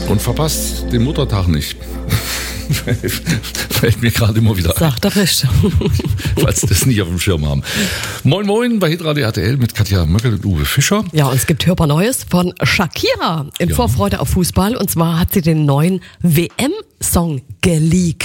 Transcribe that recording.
Und verpasst den Muttertag nicht. Fällt mir gerade immer wieder ein. Sagt er recht. Falls Sie das nicht auf dem Schirm haben. Moin Moin bei Hitradio RTL mit Katja Möckel und Uwe Fischer. Ja, und es gibt hörbar Neues von Shakira in Vorfreude auf Fußball. Und zwar hat sie den neuen WM-Song geleakt.